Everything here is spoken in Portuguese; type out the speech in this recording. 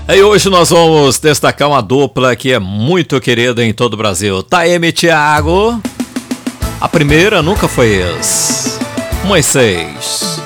E hoje nós vamos destacar uma dupla que é muito querida em todo o Brasil. Taeme e Thiago. A primeira nunca foi ex. Moisés.